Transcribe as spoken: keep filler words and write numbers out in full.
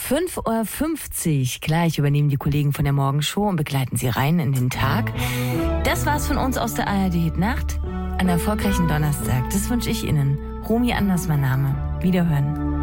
fünf Uhr fünfzig. Gleich übernehmen die Kollegen von der Morgenshow und begleiten Sie rein in den Tag. Das war's von uns aus der A R D-Nacht. Einen erfolgreichen Donnerstag. Das wünsche ich Ihnen. Romy Anders mein Name. Wiederhören.